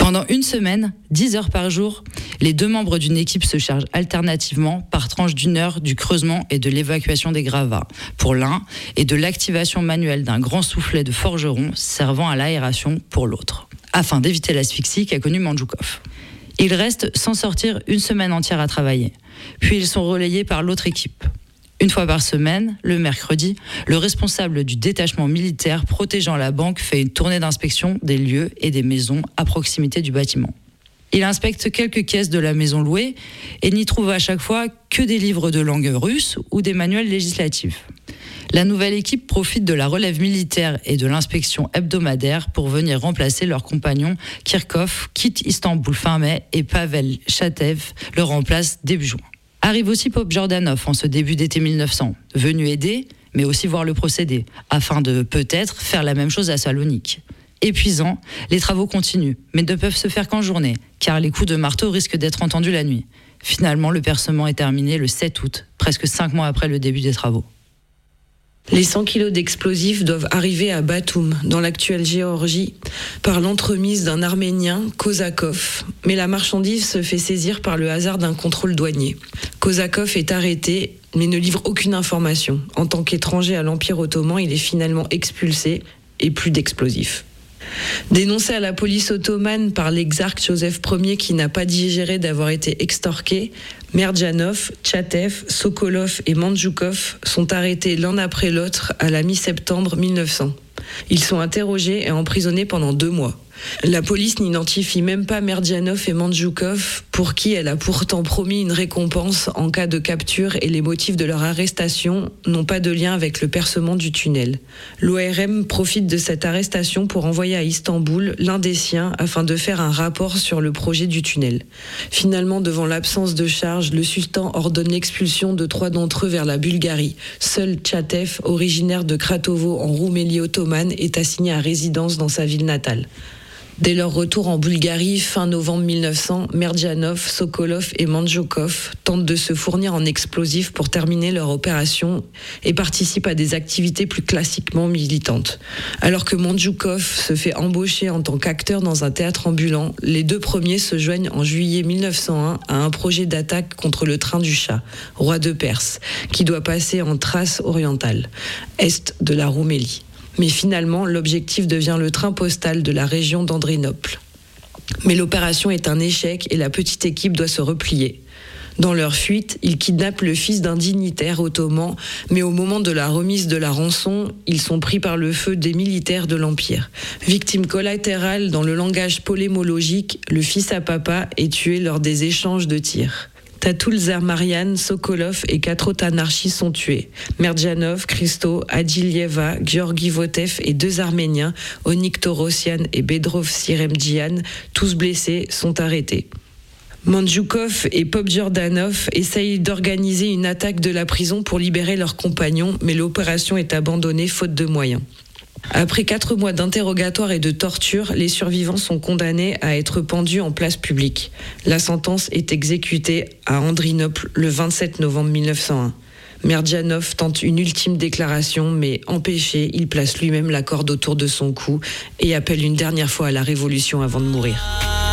Pendant une semaine, 10 heures par jour, les 2 membres d'une équipe se chargent alternativement par tranche d'1 heure du creusement et de l'évacuation des gravats pour l'un et de l'activation manuelle d'un grand soufflet de forgeron servant à l'aération pour l'autre, afin d'éviter l'asphyxie qu'a connue Mandjoukov. Ils restent sans sortir une semaine entière à travailler, puis ils sont relayés par l'autre équipe. Une fois par semaine, le mercredi, le responsable du détachement militaire protégeant la banque fait une tournée d'inspection des lieux et des maisons à proximité du bâtiment. Il inspecte quelques caisses de la maison louée et n'y trouve à chaque fois que des livres de langue russe ou des manuels législatifs. La nouvelle équipe profite de la relève militaire et de l'inspection hebdomadaire pour venir remplacer leurs compagnons. Kirkov quitte Istanbul fin mai et Pavel Chatev le remplace début juin. Arrive aussi Pop Jordanov en ce début d'été 1900, venu aider, mais aussi voir le procédé, afin de peut-être faire la même chose à Salonique. Épuisant, les travaux continuent, mais ne peuvent se faire qu'en journée, car les coups de marteau risquent d'être entendus la nuit. Finalement, le percement est terminé le 7 août, presque 5 mois après le début des travaux. Les 100 kilos d'explosifs doivent arriver à Batoum, dans l'actuelle Géorgie, par l'entremise d'un Arménien, Kozakov. Mais la marchandise se fait saisir par le hasard d'un contrôle douanier. Kozakov est arrêté, mais ne livre aucune information. En tant qu'étranger à l'Empire ottoman, il est finalement expulsé et plus d'explosifs. Dénoncé à la police ottomane par l'exarque Joseph Ier qui n'a pas digéré d'avoir été extorqué, Merdjanov, Chatev, Sokolov et Mandjoukov sont arrêtés l'un après l'autre à la mi-septembre 1900. Ils sont interrogés et emprisonnés pendant 2 mois. La police n'identifie même pas Merdjanov et Mandjoukov, pour qui elle a pourtant promis une récompense en cas de capture, et les motifs de leur arrestation n'ont pas de lien avec le percement du tunnel. L'ORM profite de cette arrestation pour envoyer à Istanbul l'un des siens afin de faire un rapport sur le projet du tunnel. Finalement, devant l'absence de charge, le sultan ordonne l'expulsion de 3 d'entre eux vers la Bulgarie. Seul Chatev, originaire de Kratovo en Roumélie ottomane, est assigné à résidence dans sa ville natale. Dès leur retour en Bulgarie, fin novembre 1900, Merdjanov, Sokolov et Mandjoukov tentent de se fournir en explosifs pour terminer leur opération et participent à des activités plus classiquement militantes. Alors que Mandjoukov se fait embaucher en tant qu'acteur dans un théâtre ambulant, les 2 premiers se joignent en juillet 1901 à un projet d'attaque contre le train du Shah, roi de Perse, qui doit passer en Thrace orientale, est de la Roumélie. Mais finalement, l'objectif devient le train postal de la région d'Andrinople. Mais l'opération est un échec et la petite équipe doit se replier. Dans leur fuite, ils kidnappent le fils d'un dignitaire ottoman, mais au moment de la remise de la rançon, ils sont pris par le feu des militaires de l'Empire. Victime collatérale dans le langage polémologique, le fils à papa est tué lors des échanges de tirs. Tatul Zermarian, Sokolov et 4 autres anarchistes sont tués. Merdjanov, Christo, Adilieva, Georgi Votev et 2 Arméniens, Onik Torossian et Bedrov Siremdjian, tous blessés, sont arrêtés. Mandjoukov et Pop Jordanov essayent d'organiser une attaque de la prison pour libérer leurs compagnons, mais l'opération est abandonnée faute de moyens. Après 4 mois d'interrogatoire et de torture, les survivants sont condamnés à être pendus en place publique. La sentence est exécutée à Andrinople le 27 novembre 1901. Merdjanov tente une ultime déclaration, mais empêché, il place lui-même la corde autour de son cou et appelle une dernière fois à la révolution avant de mourir.